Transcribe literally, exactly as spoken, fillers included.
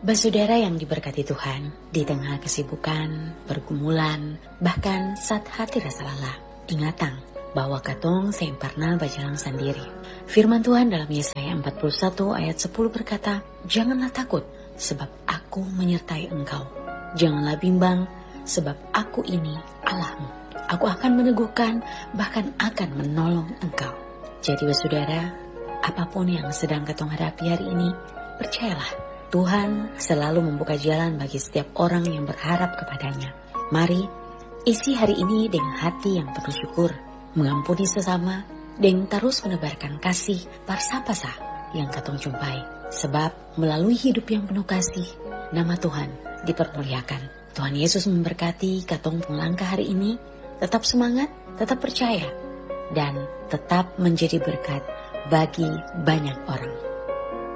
Saudara yang diberkati Tuhan, di tengah kesibukan, pergumulan, bahkan saat hati rasa lelah, ingatang bahwa katong sempurna berjalan sendiri. Firman Tuhan dalam Yesaya empat puluh satu ayat sepuluh berkata, "Janganlah takut, sebab aku menyertai engkau. Janganlah bimbang, sebab aku ini Allahmu. Aku akan meneguhkan, bahkan akan menolong engkau." Jadi saudara, apapun yang sedang katong hadapi hari ini, percayalah, Tuhan selalu membuka jalan bagi setiap orang yang berharap kepadanya. Mari, isi hari ini dengan hati yang penuh syukur, mengampuni sesama, dan terus menebarkan kasih parsapasa yang katong jumpai. Sebab melalui hidup yang penuh kasih, nama Tuhan dipermuliakan. Tuhan Yesus memberkati katong melangkah hari ini, tetap semangat, tetap percaya, dan tetap menjadi berkat bagi banyak orang.